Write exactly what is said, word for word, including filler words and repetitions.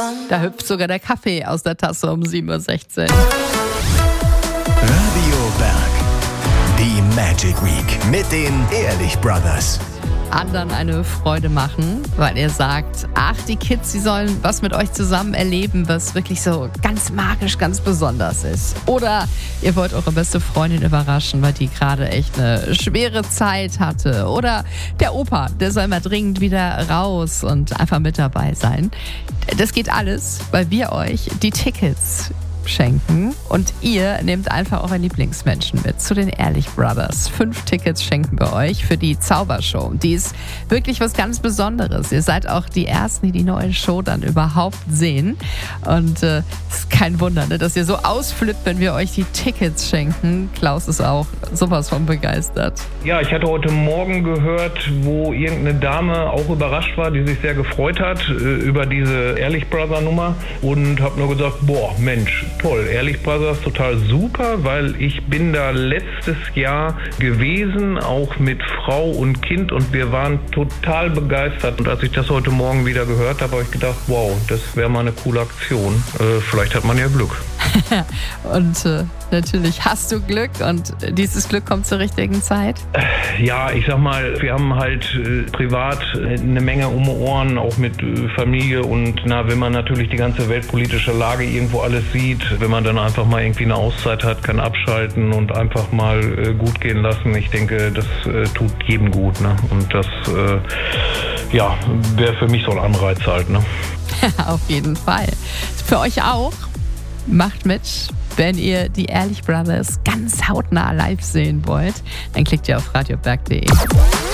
Da hüpft sogar der Kaffee aus der Tasse um sieben Uhr sechzehn. Radio Berg. Die Magic Week mit den Ehrlich Brothers. Anderen eine Freude machen, weil ihr sagt, ach, die Kids, die sollen was mit euch zusammen erleben, was wirklich so ganz magisch, ganz besonders ist. Oder ihr wollt eure beste Freundin überraschen, weil die gerade echt eine schwere Zeit hatte. Oder der Opa, der soll mal dringend wieder raus und einfach mit dabei sein. Das geht alles, weil wir euch die Tickets schenken und ihr nehmt einfach euren Lieblingsmenschen mit zu den Ehrlich Brothers. Fünf Tickets schenken wir euch für die Zaubershow. Die ist wirklich was ganz Besonderes. Ihr seid auch die Ersten, die die neue Show dann überhaupt sehen. Und es äh, ist kein Wunder, ne, dass ihr so ausflippt, wenn wir euch die Tickets schenken. Klaus ist auch sowas von begeistert. Ja, ich hatte heute Morgen gehört, wo irgendeine Dame auch überrascht war, die sich sehr gefreut hat äh, über diese Ehrlich Brother Nummer und habe nur gesagt, boah, Mensch, toll, Ehrlich Brothers, total super, weil ich bin da letztes Jahr gewesen, auch mit Frau und Kind und wir waren total begeistert. Und als ich das heute Morgen wieder gehört habe, habe ich gedacht, wow, das wäre mal eine coole Aktion. Äh, vielleicht hat man ja Glück. Und äh, natürlich hast du Glück und dieses Glück kommt zur richtigen Zeit. Ja, ich sag mal, wir haben halt äh, privat eine Menge um die Ohren, auch mit äh, Familie und na, wenn man natürlich die ganze weltpolitische Lage irgendwo alles sieht, wenn man dann einfach mal irgendwie eine Auszeit hat, kann abschalten und einfach mal äh, gut gehen lassen. Ich denke, das äh, tut jedem gut, ne? Und das äh, ja, wäre für mich so ein Anreiz halt, ne? Auf jeden Fall. Für euch auch. Macht mit, wenn ihr die Ehrlich Brothers ganz hautnah live sehen wollt. Dann klickt ihr auf radioberg punkt de.